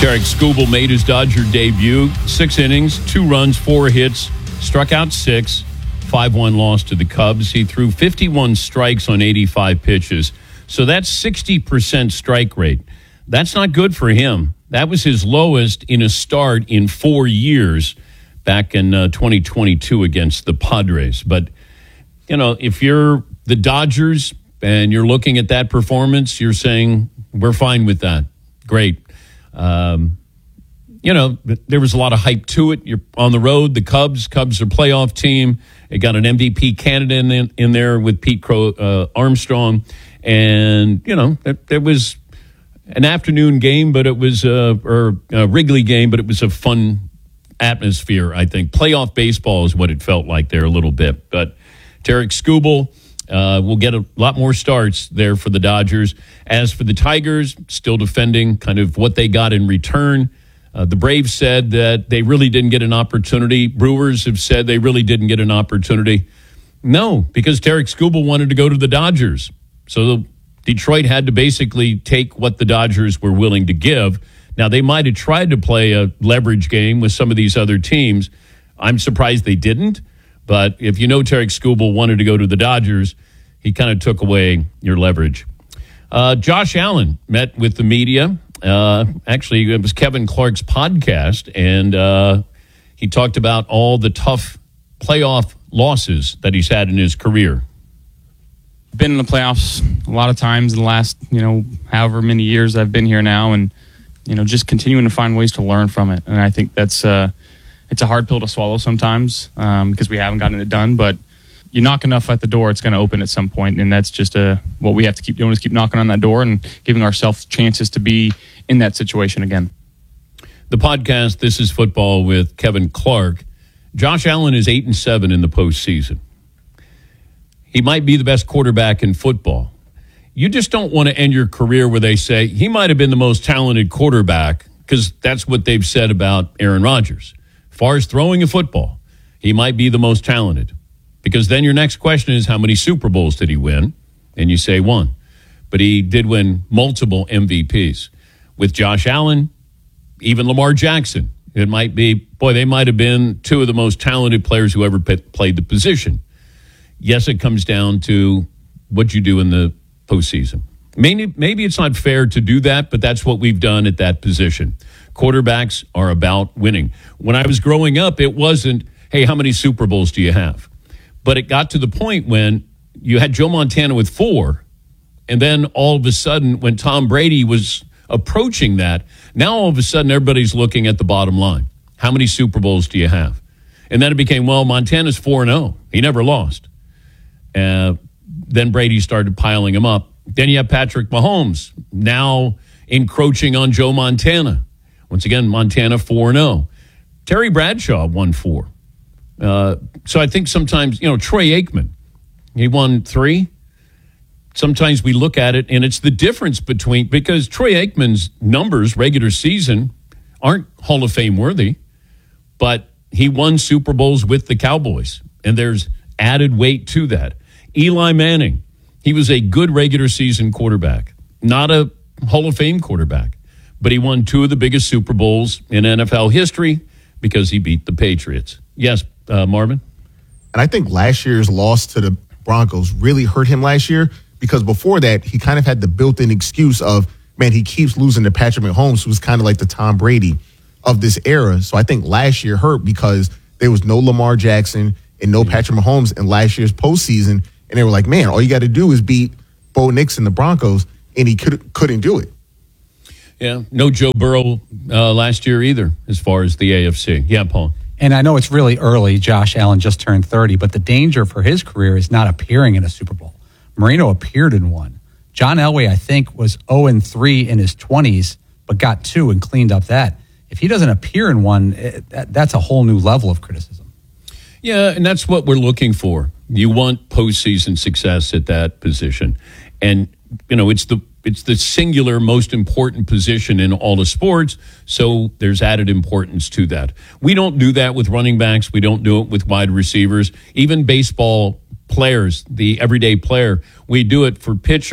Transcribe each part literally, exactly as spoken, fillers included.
Tarik Skubal made his Dodger debut. Six innings, two runs, four hits, struck out six, five one loss to the Cubs. He threw fifty-one strikes on eighty-five pitches. So that's sixty percent strike rate. That's not good for him. That was his lowest in a start in four years back in uh, twenty twenty-two against the Padres. But, you know, if you're the Dodgers and you're looking at that performance, you're saying, we're fine with that. Great. Um, you know, there was a lot of hype to it. You're on the road. The Cubs, Cubs are a playoff team. They got an M V P candidate in, in there with Pete Crow, uh, Armstrong. And, you know, there, there was an afternoon game, but it was a, or a Wrigley game, but it was a fun atmosphere, I think. Playoff baseball is what it felt like there a little bit. But Tarik Skubal uh, will get a lot more starts there for the Dodgers. As for the Tigers, still defending kind of what they got in return. Uh, the Braves said that they really didn't get an opportunity. Brewers have said they really didn't get an opportunity. No, because Tarik Skubal wanted to go to the Dodgers. So Detroit had to basically take what the Dodgers were willing to give. Now, they might have tried to play a leverage game with some of these other teams. I'm surprised they didn't. But if you know Tarik Skubal wanted to go to the Dodgers, he kind of took away your leverage. Uh, Josh Allen met with the media. Uh, actually, it was Kevin Clark's podcast, and uh, he talked about all the tough playoff losses that he's had in his career. Been in the playoffs a lot of times in the last, you know, however many years I've been here now, and, you know, just continuing to find ways to learn from it. And I think that's uh, it's a hard pill to swallow sometimes um, because we haven't gotten it done, but you knock enough at the door, it's going to open at some point, and that's just uh, what we have to keep doing is keep knocking on that door and giving ourselves chances to be in that situation again. The podcast, This is Football with Kevin Clark. Josh Allen is eight and seven in the postseason. He might be the best quarterback in football. You just don't want to end your career where they say he might have been the most talented quarterback, because that's what they've said about Aaron Rodgers. As far as throwing a football, he might be the most talented. Because then your next question is, how many Super Bowls did he win? And you say one. But he did win multiple M V Ps. With Josh Allen, even Lamar Jackson, it might be, boy, they might have been two of the most talented players who ever p- played the position. Yes, it comes down to what you do in the postseason. Maybe, maybe it's not fair to do that, but that's what we've done at that position. Quarterbacks are about winning. When I was growing up, it wasn't, hey, how many Super Bowls do you have? But it got to the point when you had Joe Montana with four, and then all of a sudden, when Tom Brady was approaching that, now all of a sudden everybody's looking at the bottom line. How many Super Bowls do you have? And then it became, well, Montana's four and oh. He never lost. Uh, then Brady started piling him up. Then you have Patrick Mahomes now encroaching on Joe Montana. Once again, Montana four and oh. Terry Bradshaw won four. Uh, so I think sometimes, you know, Troy Aikman, he won three. Sometimes we look at it, and it's the difference between, because Troy Aikman's numbers, regular season, aren't Hall of Fame worthy, but he won Super Bowls with the Cowboys, and there's added weight to that. Eli Manning, he was a good regular season quarterback, not a Hall of Fame quarterback, but he won two of the biggest Super Bowls in N F L history because he beat the Patriots. Yes, uh, Marvin? And I think last year's loss to the Broncos really hurt him last year, because before that, he kind of had the built-in excuse of, man, he keeps losing to Patrick Mahomes, who was kind of like the Tom Brady of this era. So I think last year hurt because there was no Lamar Jackson and no Patrick Mahomes in last year's postseason. And they were like, man, all you got to do is beat Bo Nix and the Broncos, and he could, couldn't do it. Yeah, no Joe Burrow uh, last year either, as far as the A F C. Yeah, Paul. And I know it's really early. Josh Allen just turned thirty, but the danger for his career is not appearing in a Super Bowl. Marino appeared in one. John Elway, I think, was oh and three in his twenties, but got two and cleaned up that. If he doesn't appear in one, it, that, that's a whole new level of criticism. Yeah, and that's what we're looking for. You want postseason success at that position. And, you know, it's the it's the singular most important position in all the sports, so there's added importance to that. We don't do that with running backs. We don't do it with wide receivers. Even baseball players, the everyday player, we do it for pitchers,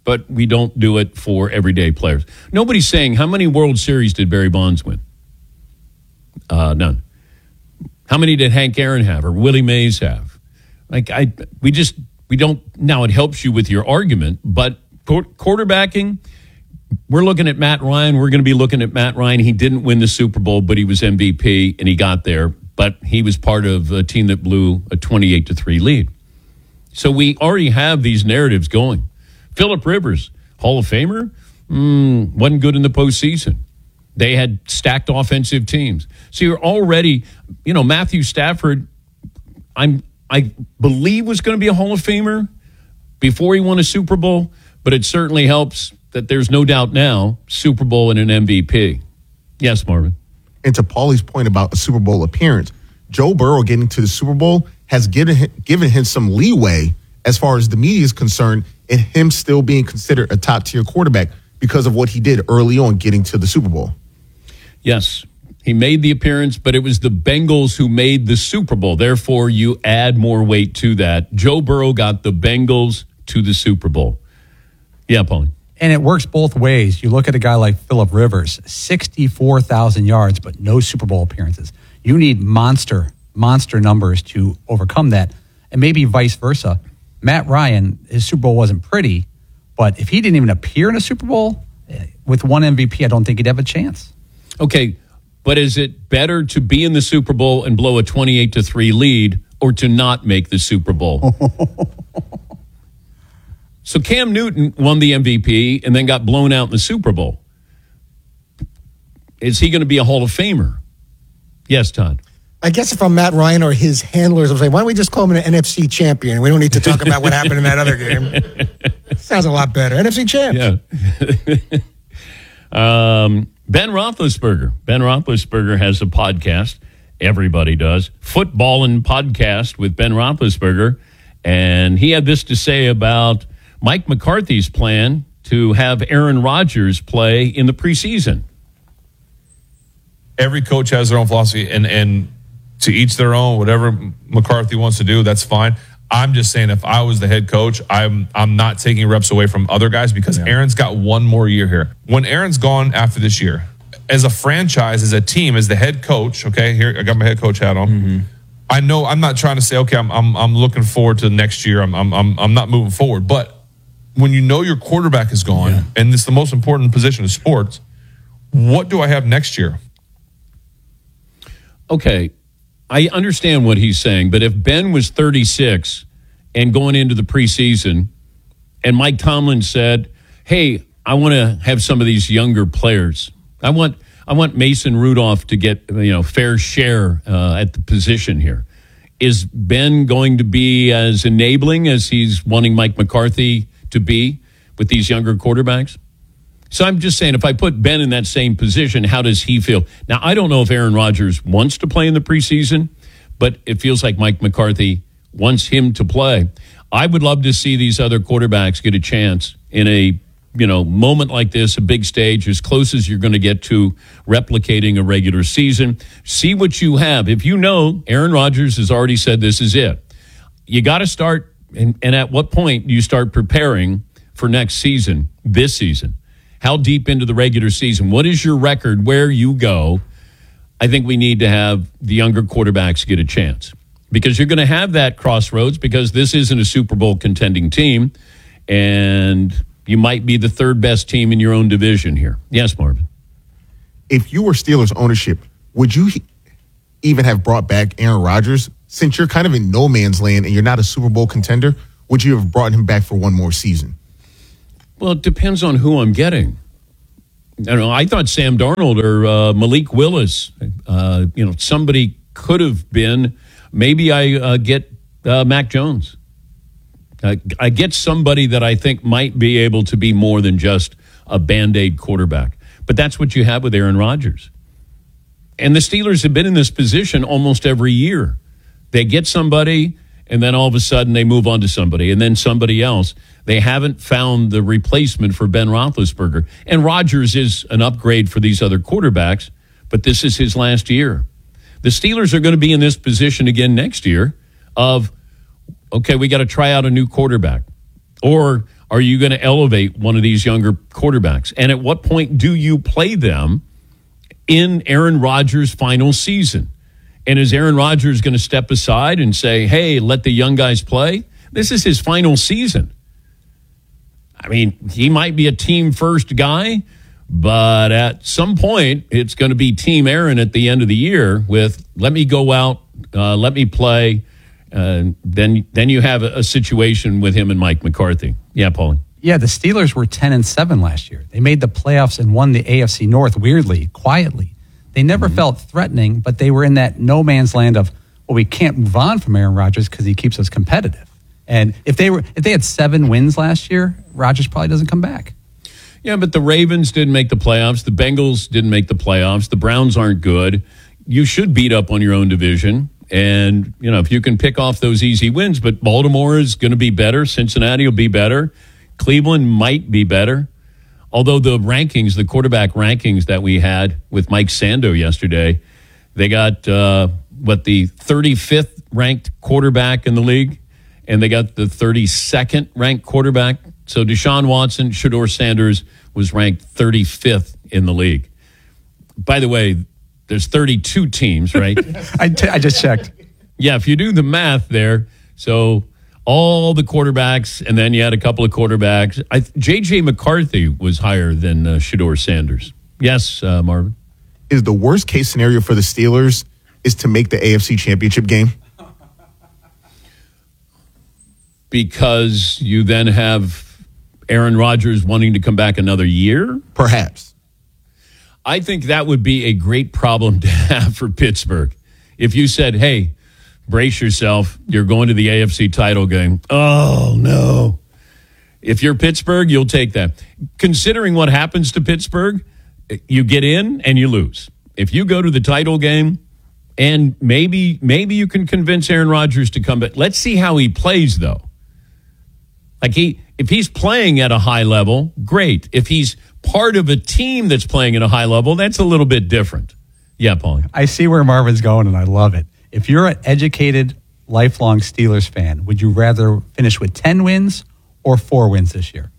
but we don't do it for everyday players. Nobody's saying, how many World Series did Barry Bonds win? Uh, none. How many did Hank Aaron have or Willie Mays have? Like, I, we just, we don't, now it helps you with your argument, but quarterbacking, we're looking at Matt Ryan. We're going to be looking at Matt Ryan. He didn't win the Super Bowl, but he was M V P and he got there, but he was part of a team that blew a twenty-eight to three lead. So we already have these narratives going. Phillip Rivers, Hall of Famer, mm, wasn't good in the postseason. They had stacked offensive teams. So you're already, you know, Matthew Stafford, I'm, I believe was going to be a Hall of Famer before he won a Super Bowl, but it certainly helps that there's no doubt now, Super Bowl and an M V P. Yes, Marvin. And to Paulie's point about a Super Bowl appearance, Joe Burrow getting to the Super Bowl has given him, given him some leeway as far as the media is concerned and him still being considered a top-tier quarterback because of what he did early on getting to the Super Bowl. Yes, he made the appearance, but it was the Bengals who made the Super Bowl. Therefore, you add more weight to that. Joe Burrow got the Bengals to the Super Bowl. Yeah, Paulie. And it works both ways. You look at a guy like Phillip Rivers, sixty-four thousand yards, but no Super Bowl appearances. You need monster, monster numbers to overcome that. And maybe vice versa. Matt Ryan, his Super Bowl wasn't pretty, but if he didn't even appear in a Super Bowl, with one M V P, I don't think he'd have a chance. Okay, but is it better to be in the Super Bowl and blow a twenty-eight to three lead or to not make the Super Bowl? So Cam Newton won the M V P and then got blown out in the Super Bowl. Is he going to be a Hall of Famer? Yes, Todd. I guess if I'm Matt Ryan or his handlers, I'm saying, why don't we just call him an N F C champion? We don't need to talk about what happened in that other game. Sounds a lot better. N F C champ. Yeah. um, Ben Roethlisberger. Ben Roethlisberger has a podcast. Everybody does. Football and Podcast with Ben Roethlisberger. And he had this to say about Mike McCarthy's plan to have Aaron Rodgers play in the preseason. Every coach has their own philosophy, and, and to each their own. Whatever McCarthy wants to do, that's fine. I'm just saying, if I was the head coach, I'm I'm not taking reps away from other guys because yeah. Aaron's got one more year here. When Aaron's gone after this year, as a franchise, as a team, as the head coach, okay, here I got my head coach hat on. Mm-hmm. I know I'm not trying to say, okay, I'm I'm I'm looking forward to next year. I'm I'm I'm, I'm not moving forward. But when you know your quarterback is gone, yeah. and it's the most important position in sports, what do I have next year? Okay, I understand what he's saying, but if Ben was thirty-six and going into the preseason, and Mike Tomlin said, "Hey, I want to have some of these younger players. I want I want Mason Rudolph to get you know fair share uh, at the position here." Is Ben going to be as enabling as he's wanting Mike McCarthy to be with these younger quarterbacks? So I'm just saying, if I put Ben in that same position, how does he feel? Now, I don't know if Aaron Rodgers wants to play in the preseason, but it feels like Mike McCarthy wants him to play. I would love to see these other quarterbacks get a chance in a you know moment like this, a big stage, as close as you're going to get to replicating a regular season. See what you have. If you know Aaron Rodgers has already said this is it, you got to start, and, and at what point do you start preparing for next season, this season? How deep into the regular season? What is your record? Where you go? I think we need to have the younger quarterbacks get a chance because you're going to have that crossroads because this isn't a Super Bowl contending team, and you might be the third best team in your own division here. Yes, Marvin. If you were Steelers ownership, would you even have brought back Aaron Rodgers? Since you're kind of in no man's land and you're not a Super Bowl contender, would you have brought him back for one more season? Well, it depends on who I'm getting. I don't know. I thought Sam Darnold or uh, Malik Willis, uh, you know, somebody could have been. Maybe I uh, get uh, Mac Jones. Uh, I get somebody that I think might be able to be more than just a Band-Aid quarterback. But that's what you have with Aaron Rodgers. And the Steelers have been in this position almost every year. They get somebody, and then all of a sudden they move on to somebody, and then somebody else. They haven't found the replacement for Ben Roethlisberger. And Rodgers is an upgrade for these other quarterbacks, but this is his last year. The Steelers are going to be in this position again next year of, okay, we got to try out a new quarterback. Or are you going to elevate one of these younger quarterbacks? And at what point do you play them in Aaron Rodgers' final season? And is Aaron Rodgers going to step aside and say, hey, let the young guys play? This is his final season. I mean, he might be a team-first guy, but at some point, it's going to be Team Aaron at the end of the year with, let me go out, uh, let me play. Uh, then then you have a, a situation with him and Mike McCarthy. Yeah, Paulie. Yeah, the Steelers were ten and seven last year. They made the playoffs and won the A F C North weirdly, quietly. They never mm-hmm. felt threatening, but they were in that no man's land of, well, we can't move on from Aaron Rodgers because he keeps us competitive. And if they were if they had seven wins last year, Rodgers probably doesn't come back. Yeah, but the Ravens didn't make the playoffs. The Bengals didn't make the playoffs. The Browns aren't good. You should beat up on your own division. And, you know, if you can pick off those easy wins, but Baltimore is going to be better. Cincinnati will be better. Cleveland might be better. Although the rankings, the quarterback rankings that we had with Mike Sando yesterday, they got, uh, what, the thirty-fifth ranked quarterback in the league, and they got the thirty-second ranked quarterback. So Deshaun Watson, Shedeur Sanders was ranked thirty-fifth in the league. By the way, there's thirty-two teams, right? I, t- I just checked. Yeah, if you do the math there, so all the quarterbacks, and then you had a couple of quarterbacks. I, J J McCarthy was higher than uh, Shedeur Sanders. Yes, uh, Marvin? Is the worst case scenario for the Steelers is to make the A F C Championship game? Because you then have Aaron Rodgers wanting to come back another year? Perhaps. I think that would be a great problem to have for Pittsburgh. If you said, hey, brace yourself, you're going to the A F C title game. Oh, no. If you're Pittsburgh, you'll take that. Considering what happens to Pittsburgh, you get in and you lose. If you go to the title game, and maybe maybe you can convince Aaron Rodgers to come back. Let's see how he plays, though. Like, he, if he's playing at a high level, great. If he's part of a team that's playing at a high level, that's a little bit different. Yeah, Paulie. I see where Marvin's going, and I love it. If you're an educated, lifelong Steelers fan, would you rather finish with ten wins or four wins this year?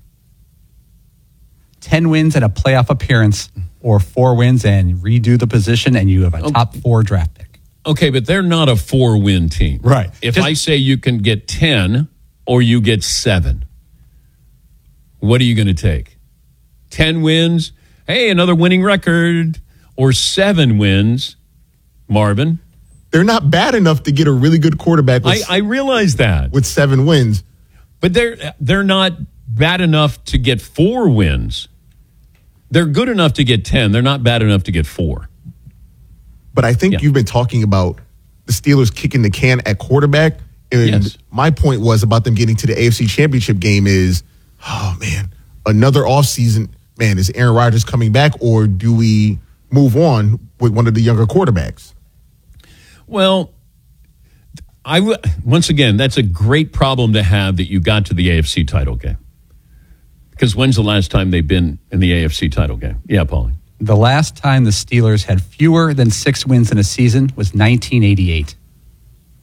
ten wins and a playoff appearance, or four wins and redo the position, and you have a top four draft pick. Okay, but they're not a four-win team. Right. If Just, I say you can get ten or you get seven, what are you going to take? ten wins, hey, another winning record, or seven wins, Marvin? They're not bad enough to get a really good quarterback with, I, I realize that. with seven wins. But they're they're not bad enough to get four wins. They're good enough to get ten. They're not bad enough to get four. But I think Yeah. you've been talking about the Steelers kicking the can at quarterback. And Yes. my point was about them getting to the A F C Championship game is, oh, man, another offseason. Man, is Aaron Rodgers coming back, or do we move on with one of the younger quarterbacks? Well, I w- once again, that's a great problem to have that you got to the A F C title game. Because when's the last time they've been in the A F C title game? Yeah, Paulie. the last time the Steelers had fewer than six wins in a season was nineteen eighty-eight.